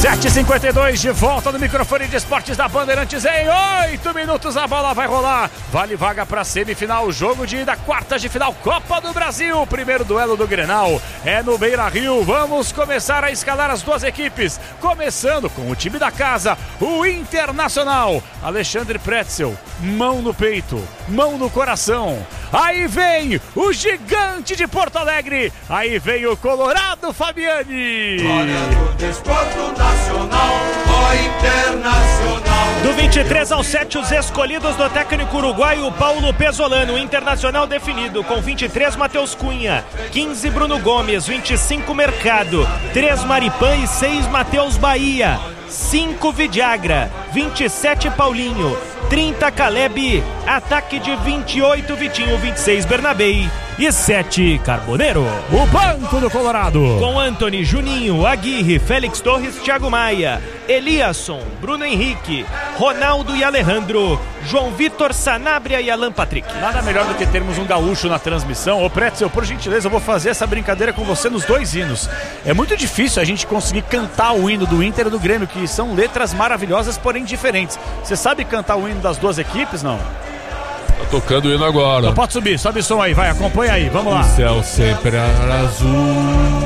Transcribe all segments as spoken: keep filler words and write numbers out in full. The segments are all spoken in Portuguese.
sete e cinquenta e dois, de volta no microfone de esportes da Bandeirantes. Em oito minutos a bola vai rolar. Vale vaga para semifinal, jogo de ida, quartas de final, Copa do Brasil. Primeiro duelo do Grenal é no Beira-Rio. Vamos começar a escalar as duas equipes, começando com o time da casa, o Internacional. Alexandre Pretzel, mão no peito, mão no coração. Aí vem o gigante de Porto Alegre. Aí vem o Colorado Fabiani. Glória do desporto nacional, ó Internacional. Do vinte e três ao sete, os escolhidos do técnico uruguaio Paulo Pesolano. Internacional definido com vinte e três, Matheus Cunha, quinze, Bruno Gomes, vinte e cinco, Mercado, três, Maripan e seis, Matheus Bahia, cinco, Vidagra, vinte e sete, Paulinho, trinta, Caleb, ataque de vinte e oito, Vitinho, vinte e seis, Bernabei e sete, Carboneiro. O banco do Colorado com Antony, Juninho, Aguirre, Félix Torres, Thiago Maia, Eliasson, Bruno Henrique, Ronaldo e Alejandro, João Vitor, Sanabria e Alan Patrick. Nada melhor do que termos um gaúcho na transmissão. Ô Pretzel, por gentileza, eu vou fazer essa brincadeira com você nos dois hinos. É muito difícil a gente conseguir cantar o hino do Inter e do Grêmio, que são letras maravilhosas, porém diferentes. Você sabe cantar o hino das duas equipes, não? Tá tocando o hino agora. Então pode subir, sobe o som aí, vai, acompanha aí, vamos lá. O céu sempre era azul,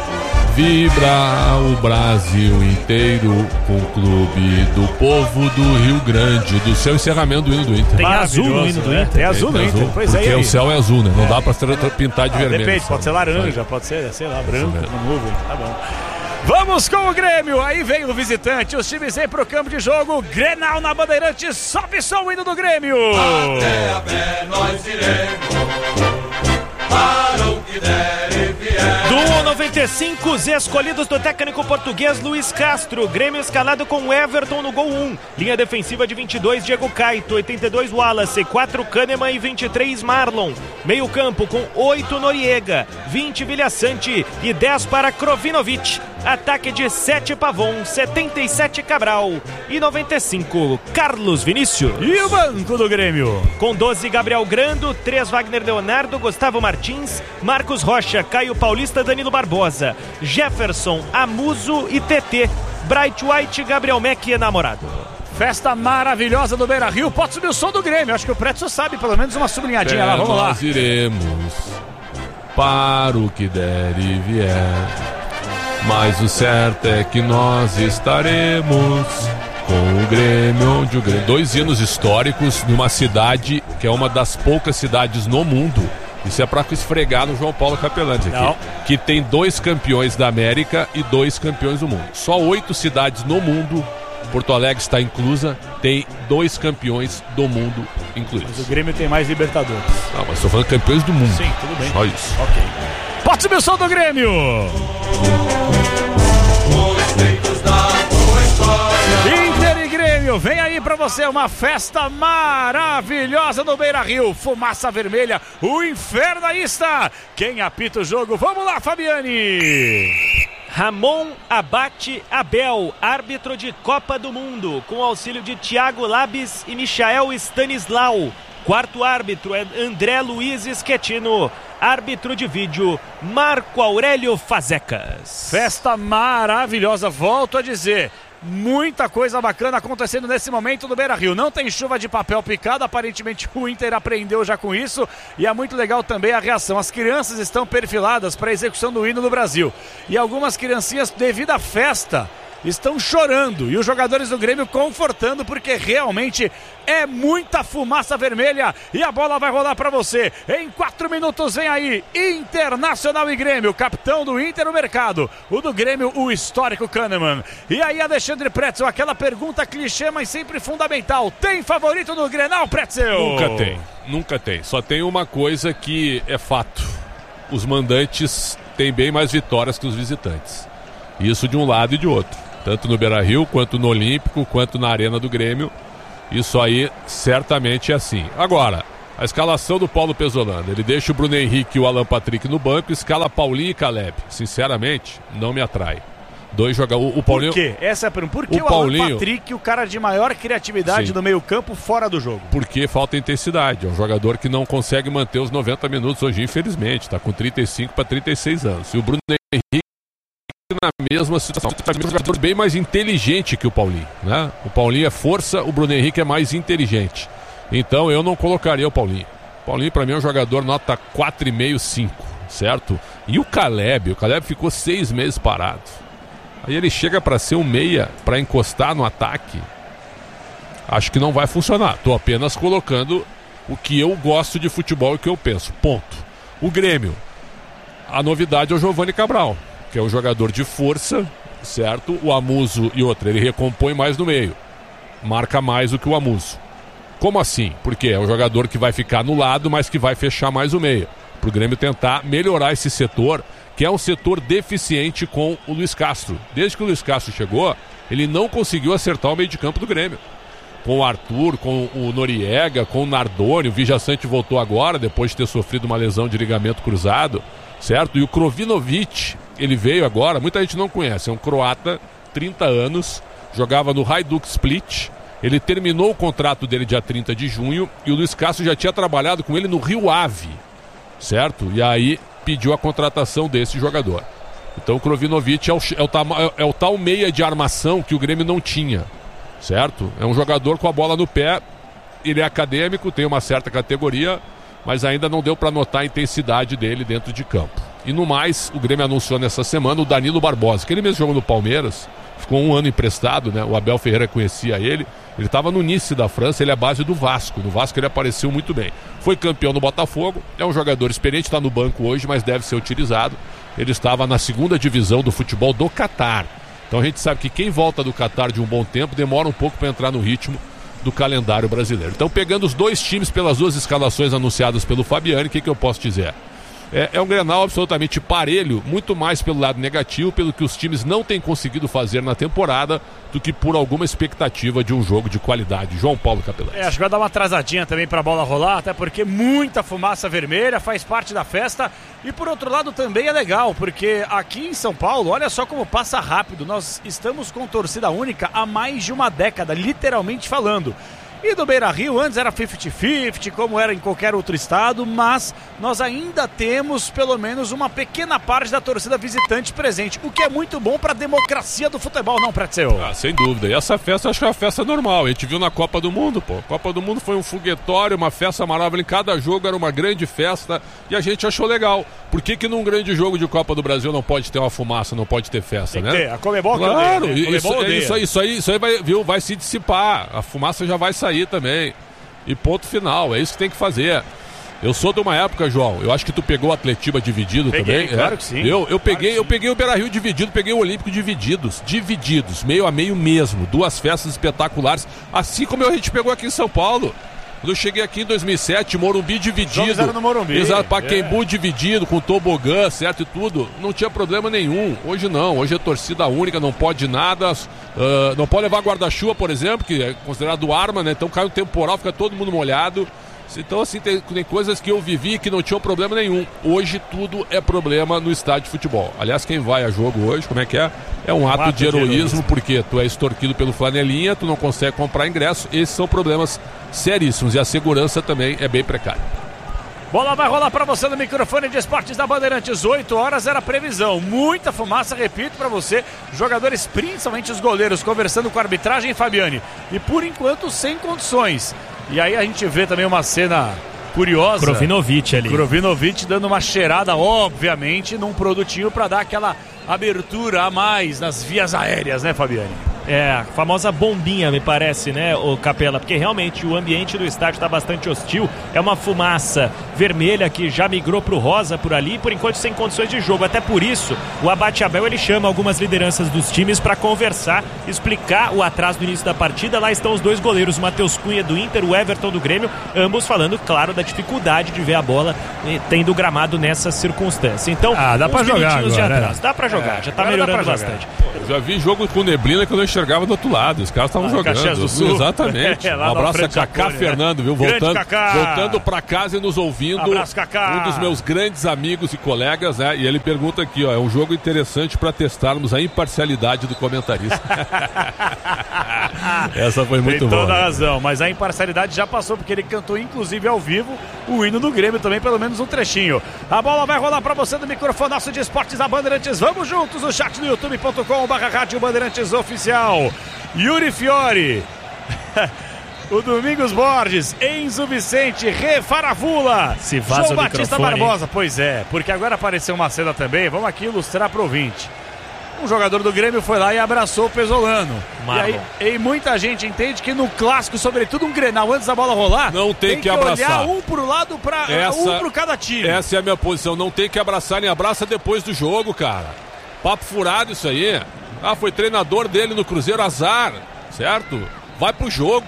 vibra o Brasil inteiro com o clube do povo do Rio Grande. Do seu encerramento do hino do Inter. Tem azul no hino do Inter. Tem azul no Inter, pois é. Porque o céu é azul, né? Não dá pra pintar de ah, vermelho. Depende, pode ser laranja, pode ser, sei lá, branco, no nuvem, tá bom. Vamos com o Grêmio, aí vem o visitante, os times vêm pro campo de jogo, Grenal na Bandeirantes, sobe só o hino do Grêmio. Até a pé nós iremos, para o que der e vier. Do noventa e cinco, os escolhidos do técnico português Luiz Castro. Grêmio escalado com Everton no gol um. Linha defensiva de vinte e dois, Diego Caito, oitenta e dois, Wallace, quatro, Kahneman e vinte e três, Marlon. Meio campo com oito, Noriega, vinte, Vilhaçante e dez para Krovinovic. Ataque de sete, Pavon, setenta e sete, Cabral e noventa e cinco, Carlos Vinícius. E o banco do Grêmio? Com doze, Gabriel Grando, três, Wagner Leonardo, Gustavo Martins, Marcos Rocha, Caio Paulista, Danilo Barbosa, Jefferson, Amuso e T T, Bright White, Gabriel Mack e Namorado. Festa maravilhosa do Beira-Rio, pode subir o som do Grêmio, acho que o Pretzel sabe pelo menos uma sublinhadinha é, lá, vamos lá. Nós iremos para o que der e vier, mas o certo é que nós estaremos com o Grêmio, onde o Grêmio... Dois hinos históricos numa cidade que é uma das poucas cidades no mundo. Isso é pra esfregar no João Paulo Capellantes aqui. Que tem dois campeões da América e dois campeões do mundo. Só oito cidades no mundo, Porto Alegre está inclusa, tem dois campeões do mundo incluídos. Mas o Grêmio tem mais Libertadores. Não, mas estou falando campeões do mundo. Sim, tudo bem. Só isso. Ok. Pode subir o som do Grêmio! Inter e Grêmio, vem aí pra você uma festa maravilhosa no Beira-Rio, fumaça vermelha, o inferno aí está. Quem apita o jogo? Vamos lá, Fabiani! Ramon Abate Abel, árbitro de Copa do Mundo, com auxílio de Thiago Labis e Michael Stanislau. Quarto árbitro é André Luiz Schettino. Árbitro de vídeo, Marco Aurélio Fazecas. Festa maravilhosa, volto a dizer. Muita coisa bacana acontecendo nesse momento no Beira-Rio. Não tem chuva de papel picado, aparentemente o Inter aprendeu já com isso. E é muito legal também a reação. As crianças estão perfiladas para a execução do hino do Brasil. E algumas criancinhas, devido à festa, estão chorando. E os jogadores do Grêmio confortando, porque realmente é muita fumaça vermelha. E a bola vai rolar para você. Em quatro minutos vem aí Internacional e Grêmio. Capitão do Inter, o Mercado. O do Grêmio, o histórico Kahneman. E aí, Alexandre Pretzel, aquela pergunta clichê, mas sempre fundamental. Tem favorito no Grenal, Pretzel? Nunca tem, nunca tem. Só tem uma coisa que é fato. Os mandantes têm bem mais vitórias que os visitantes. Isso de um lado e de outro. Tanto no Beira-Rio, quanto no Olímpico, quanto na Arena do Grêmio. Isso aí certamente é assim. Agora, a escalação do Paulo Pesolano. Ele deixa o Bruno Henrique e o Alan Patrick no banco, escala Paulinho e Caleb. Sinceramente, não me atrai. Dois jogadores. O, o Paulinho... Por quê? Essa é a pergunta. Por que o, o Paulinho... Alan Patrick, o cara de maior criatividade Sim. no meio-campo, fora do jogo? Porque falta intensidade. É um jogador que não consegue manter os noventa minutos hoje, infelizmente. Está com trinta e cinco para trinta e seis anos. E o Bruno Henrique na mesma situação. É um jogador bem mais inteligente que o Paulinho, né? O Paulinho é força, o Bruno Henrique é mais inteligente. Então eu não colocaria o Paulinho. O Paulinho para mim é um jogador nota quatro vírgula cinco, cinco, certo? E o Caleb, o Caleb ficou seis meses parado. Aí ele chega para ser um meia, para encostar no ataque. Acho que não vai funcionar. Estou apenas colocando o que eu gosto de futebol e o que eu penso. Ponto. O Grêmio. A novidade é o Giovani Cabral, que é um jogador de força, certo? O Amuso e outra, ele recompõe mais no meio. Marca mais do que o Amuso. Como assim? Porque é um jogador que vai ficar no lado, mas que vai fechar mais o meio. Para o Grêmio tentar melhorar esse setor, que é um setor deficiente com o Luiz Castro. Desde que o Luiz Castro chegou, ele não conseguiu acertar o meio de campo do Grêmio. Com o Arthur, com o Noriega, com o Nardoni, o Vijaçante voltou agora, depois de ter sofrido uma lesão de ligamento cruzado, certo? E o Krovinovic, ele veio agora, muita gente não conhece, é um croata, trinta anos, jogava no Hajduk Split, ele terminou o contrato dele dia trinta de junho e o Luiz Castro já tinha trabalhado com ele no Rio Ave, certo? E aí pediu a contratação desse jogador. Então o Krovinovic é o, é, o tama, é o tal meia de armação que o Grêmio não tinha, certo? É um jogador com a bola no pé, ele é acadêmico, tem uma certa categoria, mas ainda não deu para notar a intensidade dele dentro de campo. E no mais, o Grêmio anunciou nessa semana o Danilo Barbosa, que ele mesmo jogou no Palmeiras, ficou um ano emprestado, né? O Abel Ferreira conhecia ele, ele estava no Nice da França, ele é base do Vasco, no Vasco ele apareceu muito bem. Foi campeão no Botafogo, é um jogador experiente, está no banco hoje, mas deve ser utilizado. Ele estava na segunda divisão do futebol do Catar. Então a gente sabe que quem volta do Catar de um bom tempo demora um pouco para entrar no ritmo do calendário brasileiro. Então, pegando os dois times pelas duas escalações anunciadas pelo Fabiani, o que, que eu posso dizer? É, é um Grenal absolutamente parelho, muito mais pelo lado negativo, pelo que os times não têm conseguido fazer na temporada, do que por alguma expectativa de um jogo de qualidade. João Paulo Capelães. É, acho que vai dar uma atrasadinha também para a bola rolar, até porque muita fumaça vermelha faz parte da festa. E por outro lado também é legal, porque aqui em São Paulo, olha só como passa rápido. Nós estamos com torcida única há mais de uma década, literalmente falando. E do Beira-Rio, antes era cinquenta cinquenta, como era em qualquer outro estado, mas nós ainda temos pelo menos uma pequena parte da torcida visitante presente, o que é muito bom para a democracia do futebol, não, Pratseu? Ah, sem dúvida. E essa festa, acho que é uma festa normal. A gente viu na Copa do Mundo, pô. A Copa do Mundo foi um foguetório, uma festa maravilhosa. Em cada jogo era uma grande festa e a gente achou legal. Por que que num grande jogo de Copa do Brasil não pode ter uma fumaça, não pode ter festa, Tem né? Que ter. A Comebol que claro, odeia, né? isso, odeia. isso aí, isso aí, isso aí vai, viu, vai se dissipar. A fumaça já vai sair também. E ponto final, é isso que tem que fazer. Eu sou de uma época, João, eu acho que tu pegou o Atletiba dividido peguei, também. Claro é? que sim. Eu, eu, peguei, claro eu peguei o Beira-Rio dividido, peguei o Olímpico divididos. Divididos, meio a meio mesmo. Duas festas espetaculares. Assim como a gente pegou aqui em São Paulo. Quando eu cheguei aqui em dois mil e sete, Morumbi dividido. Era no Morumbi. Exato, Pacaembu é. dividido, com tobogã, certo, e tudo. Não tinha problema nenhum. Hoje não, hoje é torcida única, não pode nada. Uh, não pode levar guarda-chuva, por exemplo, que é considerado arma, né? Então cai um temporal, fica todo mundo molhado. Então, assim, tem, tem coisas que eu vivi que não tinham problema nenhum. Hoje tudo é problema no estádio de futebol. Aliás, quem vai a jogo hoje, como é que é? É um, um ato, ato de, heroísmo, de heroísmo, porque tu é extorquido pelo flanelinha, tu não consegue comprar ingresso. Esses são problemas seríssimos e a segurança também é bem precária. Bola vai rolar para você no microfone de esportes da Bandeirantes. oito horas era a previsão. Muita fumaça, repito para você. Jogadores, principalmente os goleiros, conversando com a arbitragem, Fabiani. E por enquanto, sem condições. E aí a gente vê também uma cena curiosa. Krovinovic ali. Krovinovic dando uma cheirada, obviamente, num produtinho para dar aquela abertura a mais nas vias aéreas, né, Fabiani? É, a famosa bombinha, me parece, né, o Capela? Porque realmente o ambiente do estádio está bastante hostil. É uma fumaça vermelha que já migrou para o rosa por ali, por enquanto sem condições de jogo. Até por isso, o Abate Abel ele chama algumas lideranças dos times para conversar, explicar o atraso do início da partida. Lá estão os dois goleiros, o Matheus Cunha do Inter, o Everton do Grêmio, ambos falando, claro, da dificuldade de ver a bola tendo o gramado nessa circunstância. Então, ah, dá para jogar agora, de atraso. É. Dá para jogar, é, já está melhorando bastante. Eu já vi jogo com neblina que eu não enxergava do outro lado, os caras estavam ah, jogando. Caxias do Sul. Exatamente. É, um abraço a Cacá Japone, Fernando, né? viu? Voltando, Cacá. voltando pra casa e nos ouvindo. Abraço, Cacá. Um dos meus grandes amigos e colegas, né? E ele pergunta aqui, ó, é um jogo interessante pra testarmos a imparcialidade do comentarista. Essa foi muito Tem boa. toda a razão, mas a imparcialidade já passou, porque ele cantou inclusive ao vivo o hino do Grêmio também, pelo menos um trechinho. A bola vai rolar pra você no microfone nosso de esportes da Bandeirantes. Vamos juntos, o chat do youtube ponto com barra rádio Bandeirantes oficial. Yuri Fiore, o Domingos Borges, Enzo Vicente, Refaravula, Se vaza João o Batista microfone. Barbosa. Pois é, porque agora apareceu uma cena também, vamos aqui ilustrar pro ouvinte. Um jogador do Grêmio foi lá e abraçou o Pesolano. E, aí, e muita gente entende que no clássico, sobretudo um Grenal, antes da bola rolar, não tem, tem que, que abraçar. olhar um pro lado, pra, essa, um pro cada time. Essa é a minha posição, não tem que abraçar, nem abraça depois do jogo, cara. Papo furado isso aí. Ah, foi treinador dele no Cruzeiro, azar, certo? Vai pro jogo.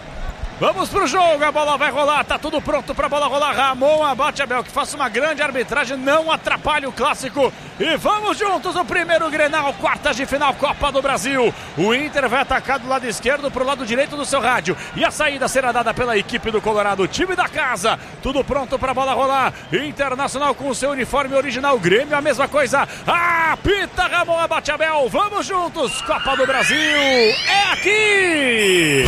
Vamos pro jogo, a bola vai rolar, tá tudo pronto pra bola rolar. Ramon abate Abel, que faça uma grande arbitragem, não atrapalhe o clássico. E vamos juntos, o primeiro Grenal, quartas de final, Copa do Brasil. O Inter vai atacar do lado esquerdo pro lado direito do seu rádio. E a saída será dada pela equipe do Colorado, time da casa. Tudo pronto pra bola rolar. Internacional com o seu uniforme original, Grêmio a mesma coisa. Apita Ramon abate Abel, vamos juntos, Copa do Brasil é aqui.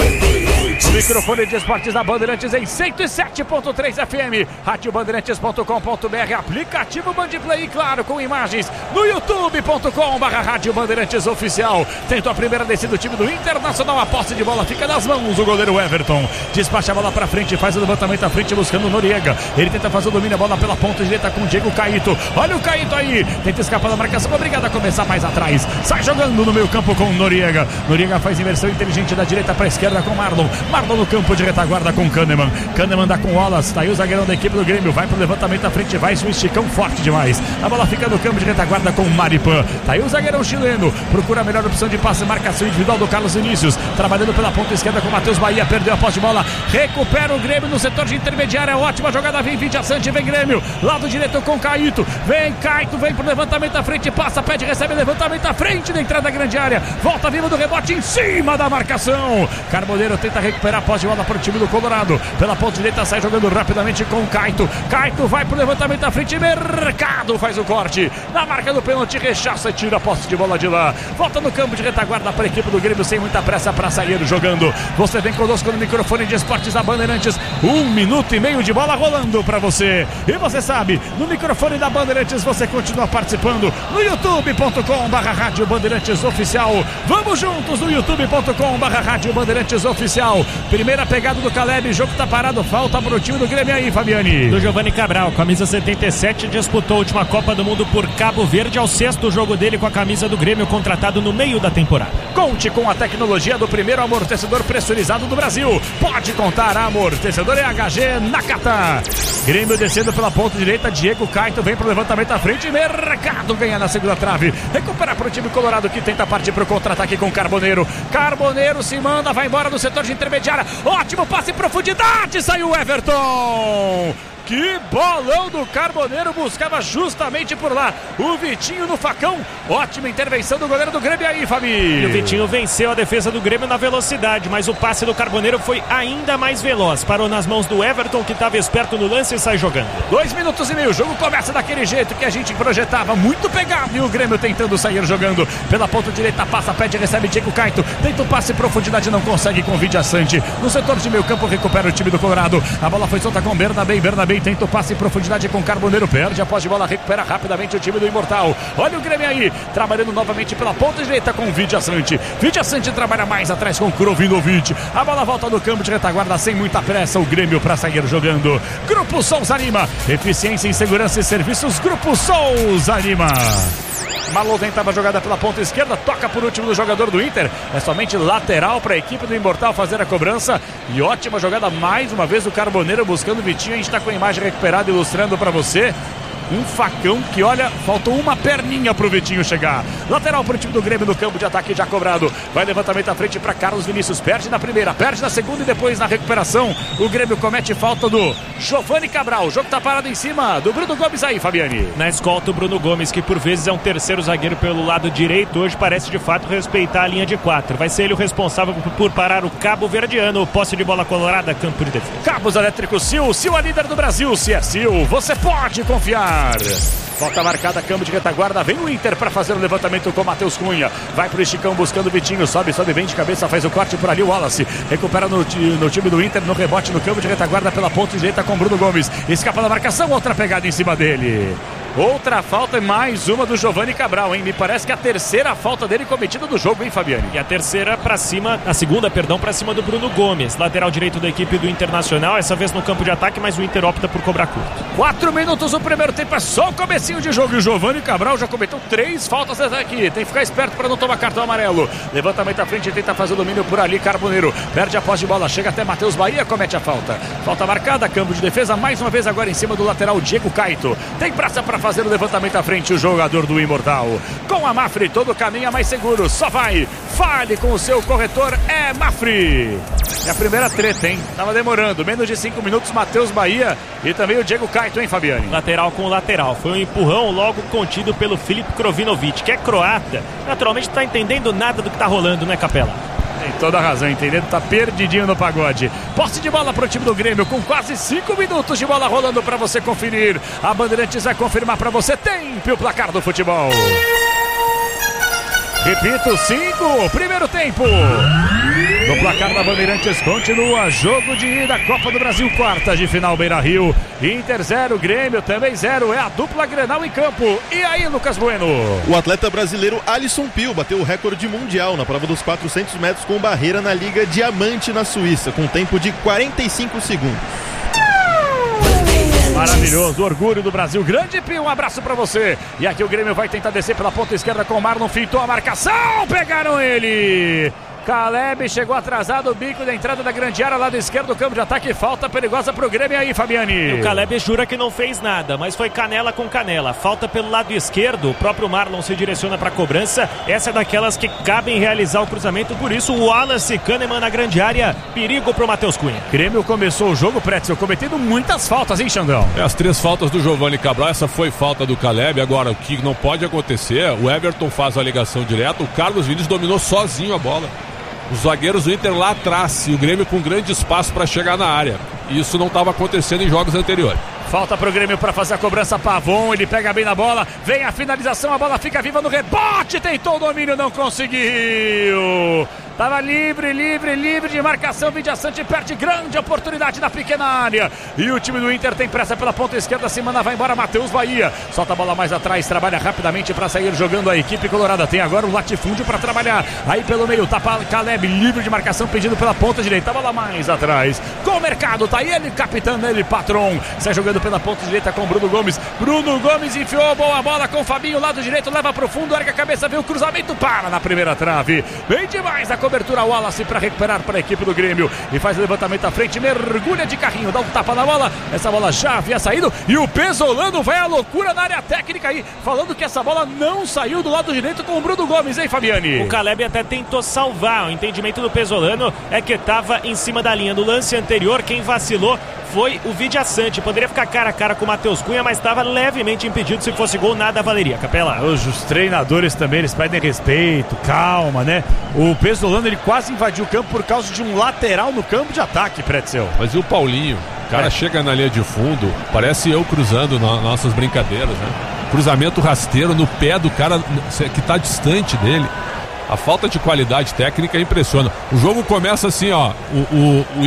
O microfone de esportes da Bandeirantes em cento e sete ponto três F M, rádio bandeirantes ponto com ponto b r, aplicativo Bandplay, claro, com imagens no youtube ponto com barra rádio Bandeirantes oficial. Tentou a primeira descida do time do Internacional, a posse de bola fica nas mãos do goleiro Everton. Despacha a bola pra frente, faz o levantamento à frente buscando o Noriega. Ele tenta fazer o domínio, a bola pela ponta direita com o Diego Caíto. Olha o Caíto aí, tenta escapar da marcação, obrigado a começar mais atrás. Sai jogando no meio campo com o Noriega. Noriega faz inversão inteligente da direita pra esquerda com Marlon. Marlon no campo de retaguarda com Kahneman. Kahneman dá com Wallace, tá aí o zagueirão da equipe do Grêmio, vai pro levantamento à frente, vai um esticão forte demais. A bola fica no campo de retaguarda com Maripan. Tá aí o zagueirão chileno, procura a melhor opção de passe, marcação individual do Carlos Vinícius, trabalhando pela ponta esquerda com Matheus Bahia, perdeu a posse de bola, recupera o Grêmio no setor de intermediária, ótima jogada, vem Vidia Sante, vem Grêmio, lado direito com Caíto, vem Caíto, vem pro levantamento à frente, passa, pede, recebe levantamento à frente da entrada da grande área, volta viva do rebote em cima da marcação. Carboneiro tenta recuperar a posse de bola para o time do Colorado, pela ponta direita sai jogando rapidamente com o Caíto. Caíto vai pro levantamento à frente, Mercado faz o corte na marca do pênalti, rechaça e tira a posse de bola de lá, volta no campo de retaguarda para a equipe do Grêmio sem muita pressa para sair jogando. Você vem conosco no microfone de esportes da Bandeirantes, um minuto e meio de bola rolando para você, e você sabe, no microfone da Bandeirantes você continua participando no youtube ponto com barra rádio Bandeirantes oficial. Vamos juntos no youtube ponto com barra rádio Bandeirantes oficial. Primeira pegada do Caleb, jogo tá parado, falta pro time do Grêmio aí, Fabiani. Do Giovanni Cabral, camisa setenta e sete, disputou a última Copa do Mundo por Cabo Verde, ao sexto jogo dele com a camisa do Grêmio, contratado no meio da temporada. Conte com a tecnologia do primeiro amortecedor pressurizado do Brasil. Pode contar, amortecedor E H G Nakata. Grêmio descendo pela ponta direita, Diego Caíto vem pro levantamento à frente, Mercado ganha na segunda trave, recupera pro time colorado que tenta partir pro contra-ataque com Carboneiro. Carboneiro se manda, vai embora do setor de intermediária, ótimo passe em profundidade, saiu o Everton. Que bolão do Carboneiro, buscava justamente por lá o Vitinho no facão. Ótima intervenção do goleiro do Grêmio aí, Fabi. E o Vitinho venceu a defesa do Grêmio na velocidade, mas o passe do Carboneiro foi ainda mais veloz. Parou nas mãos do Everton, que estava esperto no lance e sai jogando. Dois minutos e meio, o jogo começa daquele jeito que a gente projetava, muito pegado, e o Grêmio tentando sair jogando. Pela ponta direita, passa, pede, recebe Diego Caíto. Tenta o passe em profundidade, não consegue com Vidia Sante. No setor de meio campo, recupera o time do Colorado. A bola foi solta com Bernabé, Bernabé tenta o passe em profundidade com Carboneiro, perde a posse de bola, recupera rapidamente o time do Imortal. Olha o Grêmio aí, trabalhando novamente pela ponta direita com Vidia Sante. Vidia Sante trabalha mais atrás com Krovinovic. A bola volta do campo de retaguarda sem muita pressa, o Grêmio para sair jogando. Grupo Souza Lima, eficiência em segurança e serviços, Grupo Souza Lima. Marlon tentava a jogada pela ponta esquerda, toca por último do jogador do Inter, é somente lateral para a equipe do Imortal fazer a cobrança, e ótima jogada mais uma vez do Carboneiro buscando o Vitinho. A gente está com a imagem recuperada ilustrando para você. Um facão que, olha, faltou uma perninha pro Vitinho chegar. Lateral pro time do Grêmio no campo de ataque já cobrado. Vai levantamento à frente para Carlos Vinícius. Perde na primeira, perde na segunda e depois na recuperação. O Grêmio comete falta do Giovani Cabral. O jogo tá parado em cima do Bruno Gomes aí, Fabiani. Na escolta o Bruno Gomes, que por vezes é um terceiro zagueiro pelo lado direito, hoje parece de fato respeitar a linha de quatro. Vai ser ele o responsável por parar o Cabo Verdeano. Posse de bola colorada, campo de defesa. Cabos Elétricos Sil, Sil é líder do Brasil. Se é Sil, você pode confiar. Falta marcada, campo de retaguarda. Vem o Inter para fazer o levantamento com Matheus Cunha. Vai pro Esticão buscando o Vitinho. Sobe, sobe bem de cabeça, faz o corte por ali. O Wallace recupera no, no time do Inter, no rebote no campo de retaguarda pela ponta direita com Bruno Gomes. Escapa da marcação, outra pegada em cima dele. Outra falta e mais uma do Giovani Cabral, hein? Me parece que a terceira falta dele cometida do jogo, hein, Fabiani? E a terceira para cima, a segunda, perdão, para cima do Bruno Gomes. Lateral direito da equipe do Internacional, essa vez no campo de ataque, mas o Inter opta por cobrar curto. Quatro minutos do primeiro tempo, é só o comecinho de jogo. E o Giovani Cabral já cometeu três faltas até aqui. Tem que ficar esperto para não tomar cartão amarelo. Levantamento à frente, tenta fazer o domínio por ali. Carboneiro perde a posse de bola, chega até Matheus Bahia, comete a falta. Falta marcada, campo de defesa, mais uma vez agora em cima do lateral Diego Caito. Tem praça para fazer o levantamento à frente, o jogador do Imortal. Com a Mafre, todo caminho é mais seguro. Só vai, fale com o seu corretor, é Mafre. É a primeira treta, hein? Tava demorando, menos de cinco minutos, Matheus Bahia e também o Diego Caito, hein, Fabiani? Lateral com lateral, foi um empurrão logo contido pelo Filip Krovinovic, que é croata. Naturalmente não tá entendendo nada do que tá rolando, né, Capela? Tem toda a razão, entendendo? Tá perdidinho no pagode. Posse de bola pro time do Grêmio, com quase cinco minutos de bola rolando pra você conferir. A Bandeirantes vai confirmar pra você. Tempo o placar do futebol. Repito, cinco, primeiro tempo. No placar da Bandeirantes continua jogo de ida, Copa do Brasil, quartas de final, Beira-Rio. Inter zero, Grêmio também zero, é a dupla Grenal em campo. E aí, Lucas Bueno? O atleta brasileiro Alisson Pio bateu o recorde mundial na prova dos quatrocentos metros com barreira na Liga Diamante na Suíça, com tempo de quarenta e cinco segundos. Maravilhoso, orgulho do Brasil. Grande Pio, um abraço pra você. E aqui o Grêmio vai tentar descer pela ponta esquerda com o Marlon, fintou a marcação, pegaram ele. Caleb chegou atrasado, o bico da entrada da grande área, lado esquerdo do campo de ataque, falta perigosa pro Grêmio aí, Fabiani. E o Caleb jura que não fez nada, mas foi canela com canela. Falta pelo lado esquerdo, o próprio Marlon se direciona pra cobrança. Essa é daquelas que cabem realizar o cruzamento, por isso o Wallace Kahneman na grande área, perigo pro Matheus Cunha. Grêmio começou o jogo, Pretzel, cometendo muitas faltas, hein, Xandão? É, as três faltas do Giovani Cabral, essa foi falta do Caleb. Agora, o que não pode acontecer, o Everton faz a ligação direta, o Carlos Vinícius dominou sozinho a bola. Os zagueiros do Inter lá atrás e o Grêmio com grande espaço para chegar na área. Isso não estava acontecendo em jogos anteriores. Falta pro Grêmio para fazer a cobrança, Pavon, ele pega bem na bola, vem a finalização, a bola fica viva no rebote, tentou o domínio, não conseguiu. Tava livre, livre, livre de marcação, Vidiaçante perde grande oportunidade na pequena área. E o time do Inter tem pressa pela ponta esquerda, se manda, vai embora Matheus Bahia. Solta a bola mais atrás, trabalha rapidamente para sair jogando a equipe colorada. Tem agora o latifúndio para trabalhar. Aí pelo meio, tapa Caleb, livre de marcação, pedindo pela ponta direita. A bola mais atrás, com o mercado, tá aí ele, capitão dele, Patron. Sai jogando pela ponta direita com Bruno Gomes. Bruno Gomes enfiou boa bola com o Fabinho, lado direito, leva pro fundo, erga a cabeça, vê o cruzamento, para na primeira trave. Bem demais a cobertura, Wallace para recuperar para a equipe do Grêmio e faz o levantamento à frente, mergulha de carrinho, dá um tapa na bola, essa bola já havia saído e o Pesolano vai à loucura na área técnica aí, falando que essa bola não saiu do lado direito com o Bruno Gomes, hein, Fabiani? O Caleb até tentou salvar, o entendimento do Pesolano é que estava em cima da linha. No lance anterior, quem vacilou foi o Vidiaçante, poderia ficar cara a cara com o Matheus Cunha, mas estava levemente impedido, se fosse gol nada valeria, Capela. Hoje os treinadores também, eles pedem respeito, calma, né? O Pesolano, ele quase invadiu o campo por causa de um lateral no campo de ataque, Pretzel. Mas e o Paulinho? O cara é. chega na linha de fundo, parece eu cruzando na, nossas brincadeiras, né? Cruzamento rasteiro no pé do cara que tá distante dele. A falta de qualidade técnica impressiona. O jogo começa assim, ó, o, o, o